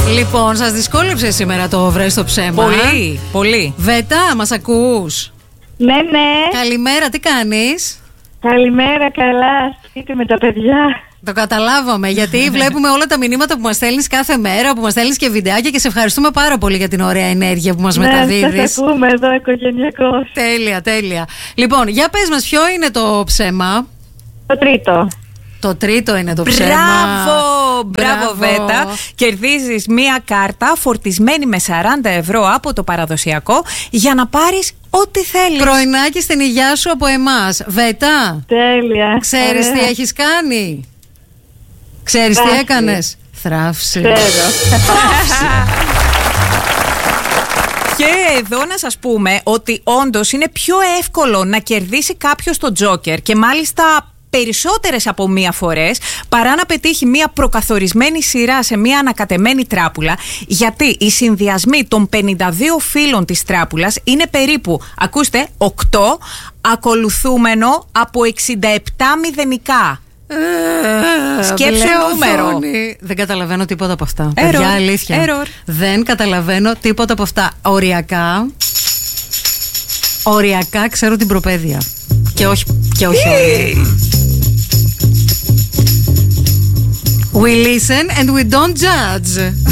Λοιπόν, σας δυσκόλεψε σήμερα το βρες το ψέμα. Πολύ, πολύ. Βέτα, μας ακούς? Ναι, ναι. Καλημέρα, τι κάνεις? Καλημέρα, καλά. Σπίτι με τα παιδιά. Το καταλάβαμε, γιατί βλέπουμε όλα τα μηνύματα που μας στέλνεις κάθε μέρα, που μας στέλνεις και βιντεάκια και σε ευχαριστούμε πάρα πολύ για την ωραία ενέργεια που μας μεταδίδεις. Ναι, σας ακούμε εδώ οικογενειακώς. Τέλεια, τέλεια. Λοιπόν, για πες μας, ποιο είναι το ψέμα? Το τρίτο. Το τρίτο είναι το ψέμα. Μπράβο Βέτα. Κερδίζεις μία κάρτα φορτισμένη με 40 ευρώ από το παραδοσιακό για να πάρεις ό,τι θέλεις. Πρωινάκι στην υγειά σου από εμάς. Βέτα, Τέλεια. ξέρεις τι έχεις κάνει? Ξέρεις τι Θράψη. έκανες? Θράψη. Ξέρω. Και εδώ να σας πούμε ότι όντως είναι πιο εύκολο να κερδίσει κάποιος το Τζόκερ και μάλιστα περισσότερες από μία φορές παρά να πετύχει μία προκαθορισμένη σειρά σε μία ανακατεμένη τράπουλα, γιατί οι συνδυασμοί των 52 φύλων της τράπουλας είναι περίπου, ακούστε, 8 ακολουθούμενο από 67 μηδενικά. Σκέψου νούμερο. Δεν καταλαβαίνω τίποτα από αυτά. Error. Παιδιά, αλήθεια. Error. Δεν καταλαβαίνω τίποτα από αυτά. Οριακά ξέρω την προπαίδεια. Και όχι We listen and we don't judge.